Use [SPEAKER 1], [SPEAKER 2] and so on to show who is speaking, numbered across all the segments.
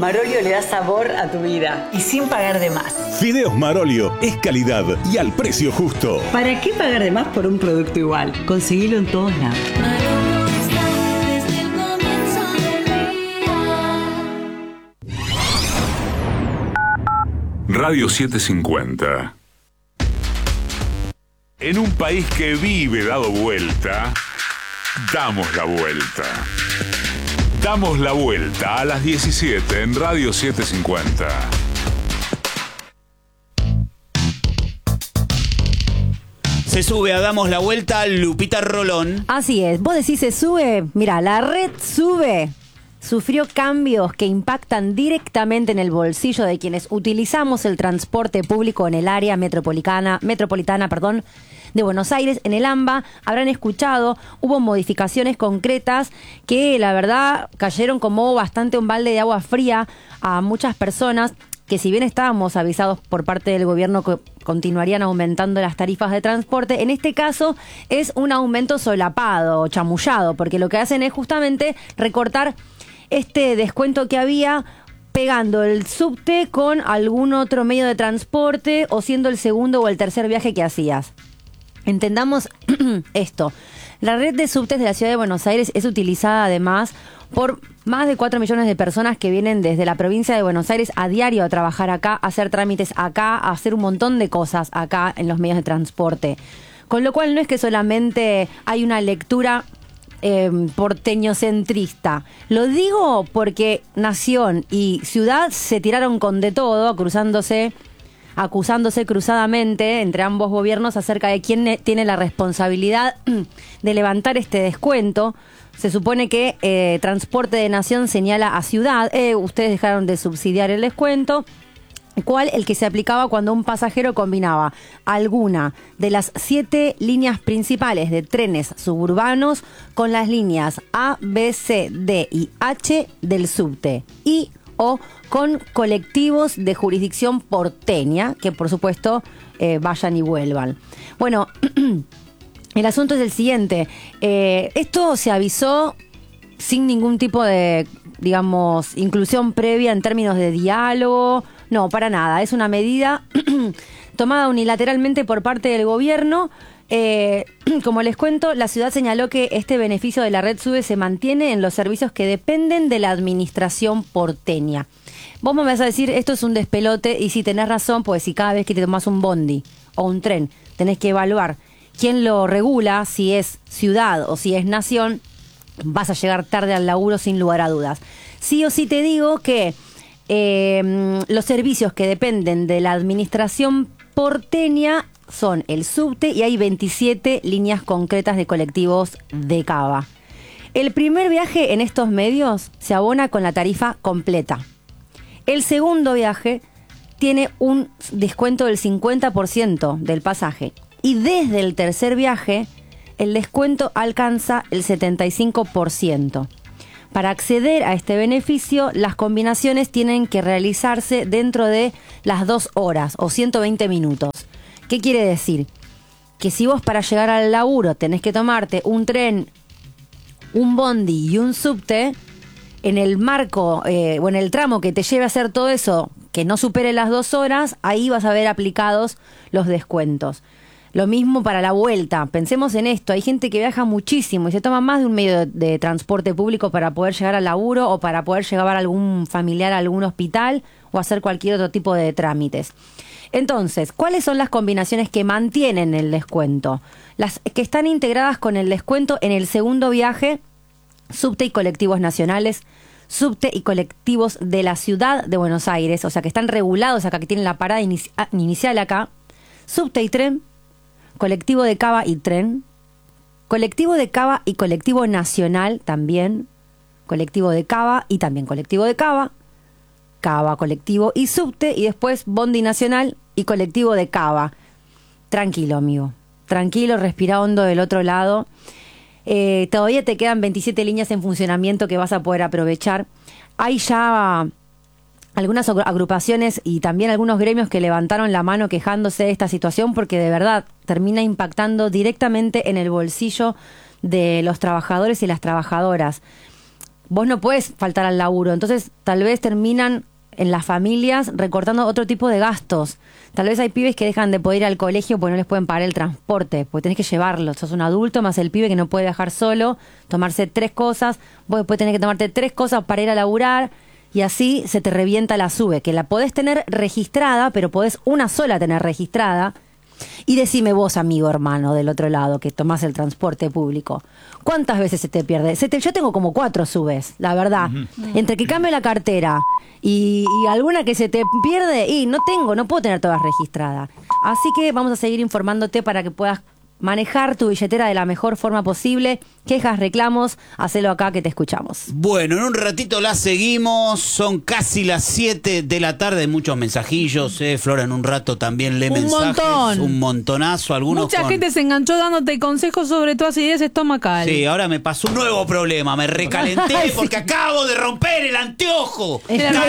[SPEAKER 1] Marolio le da sabor a tu vida y sin pagar de más.
[SPEAKER 2] Fideos Marolio es calidad y al precio justo.
[SPEAKER 1] ¿Para qué pagar de más por un producto igual? Conseguilo en todos lados.
[SPEAKER 3] Radio 750. En un país que vive dado vuelta, damos la vuelta. Damos la vuelta a las 17 en Radio 750.
[SPEAKER 4] Se sube a Damos la Vuelta Lupita Rolón.
[SPEAKER 5] Así es. ¿Vos decís se sube? Mira, la red sube. Sufrió cambios que impactan directamente en el bolsillo de quienes utilizamos el transporte público en el área metropolitana, de Buenos Aires. En el AMBA habrán escuchado, hubo modificaciones concretas que la verdad cayeron como bastante un balde de agua fría a muchas personas que, si bien estábamos avisados por parte del gobierno que continuarían aumentando las tarifas de transporte, en este caso es un aumento solapado, chamullado, porque lo que hacen es justamente recortar este descuento que había pegando el subte con algún otro medio de transporte o siendo el segundo o el tercer viaje que hacías. Entendamos esto. La red de subtes de la ciudad de Buenos Aires es utilizada además por más de 4 millones de personas que vienen desde la provincia de Buenos Aires a diario a trabajar acá, a hacer trámites acá, a hacer un montón de cosas acá en los medios de transporte. Con lo cual no es que solamente hay una lectura porteñocentrista. Lo digo porque Nación y Ciudad se tiraron con de todo, acusándose cruzadamente entre ambos gobiernos acerca de quién tiene la responsabilidad de levantar este descuento. Se supone que Transporte de Nación señala a Ciudad, ustedes dejaron de subsidiar el descuento. ¿Cuál? El que se aplicaba cuando un pasajero combinaba alguna de las 7 líneas principales de trenes suburbanos con las líneas A, B, C, D y H del subte y o con colectivos de jurisdicción porteña, que por supuesto vayan y vuelvan. Bueno, el asunto es el siguiente. Esto se avisó sin ningún tipo de, digamos, inclusión previa en términos de diálogo. No, para nada. Es una medida tomada unilateralmente por parte del gobierno. Como les cuento, la ciudad señaló que este beneficio de la red SUBE se mantiene en los servicios que dependen de la administración porteña. Vos me vas a decir, esto es un despelote, y si tenés razón, pues si cada vez que te tomás un bondi o un tren tenés que evaluar quién lo regula, si es ciudad o si es nación, vas a llegar tarde al laburo sin lugar a dudas. Sí o sí te digo que los servicios que dependen de la administración porteña son el subte y hay 27 líneas concretas de colectivos de Cava. El primer viaje en estos medios se abona con la tarifa completa. El segundo viaje tiene un descuento del 50% del pasaje. Y desde el tercer viaje, el descuento alcanza el 75%. Para acceder a este beneficio, las combinaciones tienen que realizarse dentro de las 2 horas o 120 minutos. ¿Qué quiere decir? Que si vos para llegar al laburo tenés que tomarte un tren, un bondi y un subte, en el marco o en el tramo que te lleve a hacer todo eso, que no supere las 2 horas, ahí vas a ver aplicados los descuentos. Lo mismo para la vuelta. Pensemos en esto. Hay gente que viaja muchísimo y se toma más de un medio de transporte público para poder llegar al laburo o para poder llevar a algún familiar a algún hospital o hacer cualquier otro tipo de trámites. Entonces, ¿cuáles son las combinaciones que mantienen el descuento? Las que están integradas con el descuento en el segundo viaje: subte y colectivos nacionales, subte y colectivos de la ciudad de Buenos Aires, o sea que están regulados acá, que tienen la parada inicial acá, subte y tren, colectivo de Cava y tren, colectivo de Cava y colectivo nacional también, colectivo de Cava y también colectivo de Cava, Cava, colectivo y subte, y después bondi nacional y colectivo de Cava. Tranquilo, amigo, tranquilo, respira hondo del otro lado. Todavía te quedan 27 líneas en funcionamiento que vas a poder aprovechar. Hay ya algunas agrupaciones y también algunos gremios que levantaron la mano quejándose de esta situación, porque de verdad termina impactando directamente en el bolsillo de los trabajadores y las trabajadoras. vos no puedes faltar al laburo. Entonces, tal vez terminan en las familias recortando otro tipo de gastos. Tal vez hay pibes que dejan de poder ir al colegio porque no les pueden pagar el transporte, porque tenés que llevarlos. Sos un adulto más el pibe que no puede viajar solo, tomarse 3 cosas, vos después tenés que tomarte 3 cosas para ir a laburar, y así se te revienta la SUBE, que la podés tener registrada, pero podés una sola tener registrada. Y decime vos, amigo hermano del otro lado, que tomás el transporte público, ¿cuántas veces se te pierde? Yo tengo como 4 SUBEs, la verdad. Entre que cambio la cartera y alguna que se te pierde, y no puedo tener todas registradas. Así que vamos a seguir informándote para que puedas manejar tu billetera de la mejor forma posible. Quejas, reclamos, hacelo acá que te escuchamos.
[SPEAKER 4] Bueno, en un ratito la seguimos. Son casi las 7 de la tarde. Muchos mensajillos. Flora en un rato también lee mensajes.
[SPEAKER 6] Montón.
[SPEAKER 4] Un montonazo. Algunos
[SPEAKER 6] Mucha gente se enganchó dándote consejos sobre tu acidez estomacal.
[SPEAKER 4] Sí, ahora me pasó un nuevo problema. Me recalenté porque acabo de romper el anteojo.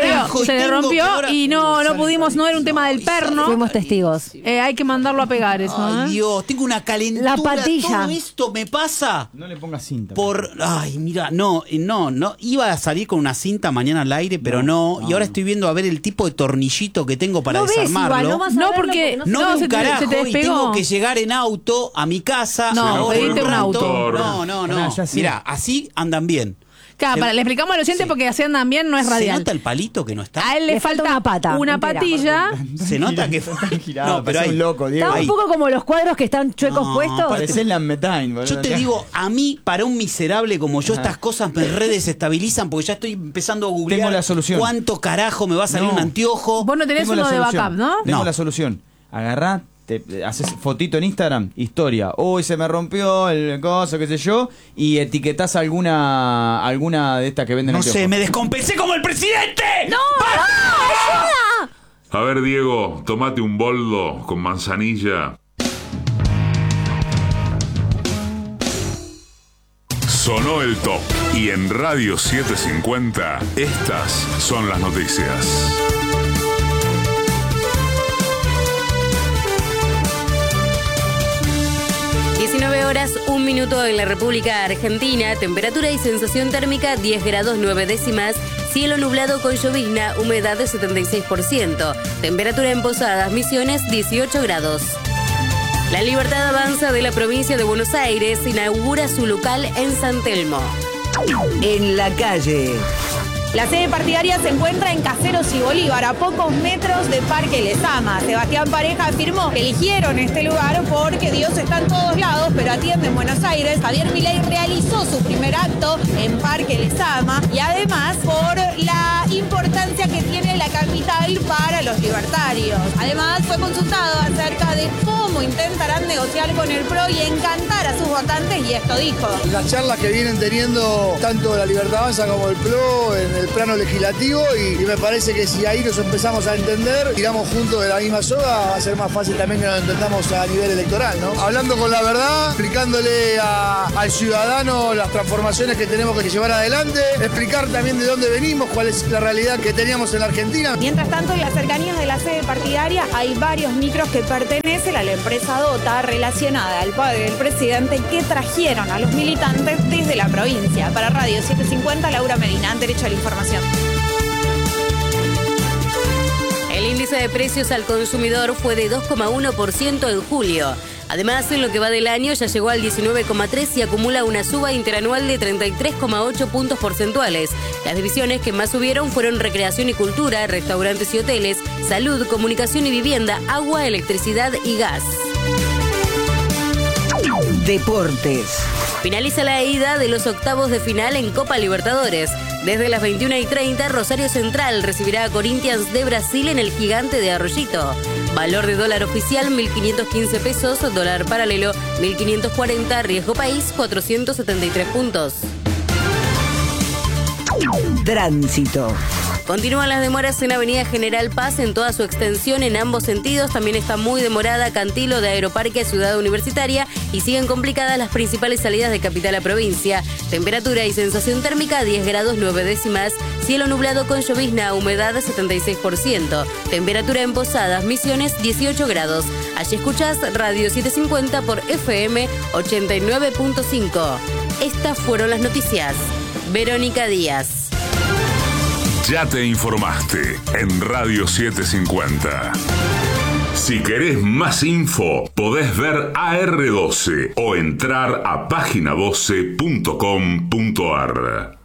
[SPEAKER 6] Se le rompió y no pudimos, no era un tema del perno.
[SPEAKER 5] Fuimos testigos.
[SPEAKER 6] Hay que mandarlo a pegar eso.
[SPEAKER 4] Ay, Dios, tengo una calentura.
[SPEAKER 5] La patilla.
[SPEAKER 4] Todo esto me pasa.
[SPEAKER 7] No le pongas cinta.
[SPEAKER 4] Ay, mira, no. Iba a salir con una cinta mañana al aire, pero no. Y ahora estoy viendo a ver el tipo de tornillito que tengo para desarmarlo.
[SPEAKER 6] No, porque
[SPEAKER 4] no veo un carajo
[SPEAKER 6] se te
[SPEAKER 4] y
[SPEAKER 6] despegó.
[SPEAKER 4] tengo que llegar en auto a mi casa.
[SPEAKER 6] No, pediste un auto.
[SPEAKER 4] No. Mira, así andan bien.
[SPEAKER 6] Claro, le explicamos a los oyentes porque así andan bien, no es
[SPEAKER 4] ¿Se
[SPEAKER 6] radial.
[SPEAKER 4] nota el palito que no está?
[SPEAKER 6] A él le falta
[SPEAKER 5] una pata.
[SPEAKER 6] una
[SPEAKER 5] Entera.
[SPEAKER 6] patilla.
[SPEAKER 4] Se nota que...
[SPEAKER 7] No, pero un loco, Diego.
[SPEAKER 5] Está un poco como los cuadros que están chuecos puestos.
[SPEAKER 7] Parecés la Metain, boludo.
[SPEAKER 4] Yo te digo, a mí, para un miserable como yo, estas cosas me redesestabilizan porque ya estoy empezando a googlear.
[SPEAKER 7] Tengo la solución.
[SPEAKER 4] ¿Cuánto carajo me va a salir un anteojo?
[SPEAKER 6] Vos no tenés
[SPEAKER 7] Tengo
[SPEAKER 6] uno
[SPEAKER 7] la
[SPEAKER 6] de
[SPEAKER 7] solución.
[SPEAKER 6] backup, ¿no?
[SPEAKER 7] Tengo
[SPEAKER 4] No.
[SPEAKER 7] la solución. Agarrá, te haces fotito en Instagram, historia. Uy, se me rompió el coso, qué sé yo. Y etiquetás alguna de estas que venden
[SPEAKER 4] No
[SPEAKER 7] anteojos.
[SPEAKER 4] sé, me descompensé como el presidente. ¡No!
[SPEAKER 3] A ver, Diego, tomate un boldo con manzanilla. Sonó el top. Y en Radio 750, estas son las noticias.
[SPEAKER 8] 19 horas, 1 minuto en la República Argentina. Temperatura y sensación térmica 10 grados 9 décimas. Cielo nublado con llovizna, humedad de 76%. Temperatura en Posadas, Misiones 18 grados. La Libertad Avanza de la provincia de Buenos Aires inaugura su local en San Telmo.
[SPEAKER 9] En la calle.
[SPEAKER 10] La sede partidaria se encuentra en Caseros y Bolívar, a pocos metros de Parque Lezama. Sebastián Pareja afirmó que eligieron este lugar porque Dios está en todos lados, pero atiende en Buenos Aires. Javier Milei realizó su primer acto en Parque Lezama y además por la importancia que tiene la capital para los libertarios. Además fue consultado acerca de cómo intentarán negociar con el PRO y encantar a sus votantes y esto dijo.
[SPEAKER 11] Las charlas que vienen teniendo tanto la Libertad Avanza como el PRO en el plano legislativo y me parece que si ahí nos empezamos a entender, tiramos juntos de la misma soga, va a ser más fácil también que nos entendamos a nivel electoral, ¿no? Hablando con la verdad, explicándole al ciudadano las transformaciones que tenemos que llevar adelante, explicar también de dónde venimos, cuál es la realidad que teníamos en la Argentina.
[SPEAKER 10] Mientras tanto, en las cercanías de la sede partidaria hay varios micros que pertenecen a la empresa Dota relacionada al padre del presidente que trajeron a los militantes desde la provincia. Para Radio 750, Laura Medina, Derecho a la Información.
[SPEAKER 8] El índice de precios al consumidor fue de 2,1% en julio. Además, en lo que va del año ya llegó al 19,3 y acumula una suba interanual de 33,8 puntos porcentuales. Las divisiones que más subieron fueron recreación y cultura, restaurantes y hoteles, salud, comunicación y vivienda, agua, electricidad y gas.
[SPEAKER 9] Deportes.
[SPEAKER 8] Finaliza la ida de los octavos de final en Copa Libertadores. Desde las 21:30, Rosario Central recibirá a Corinthians de Brasil en el Gigante de Arroyito. Valor de dólar oficial 1.515 pesos, dólar paralelo 1.540, riesgo país 473 puntos.
[SPEAKER 9] Tránsito.
[SPEAKER 8] Continúan las demoras en Avenida General Paz en toda su extensión en ambos sentidos. También está muy demorada Cantilo de Aeroparque a Ciudad Universitaria y siguen complicadas las principales salidas de capital a provincia. Temperatura y sensación térmica 10 grados 9 décimas. Cielo nublado con llovizna, humedad 76%. Temperatura en Posadas, Misiones 18 grados. Allí escuchás Radio 750 por FM 89.5. Estas fueron las noticias. Verónica Díaz.
[SPEAKER 3] Ya te informaste en Radio 750. Si querés más info, podés ver AR12 o entrar a página12.com.ar.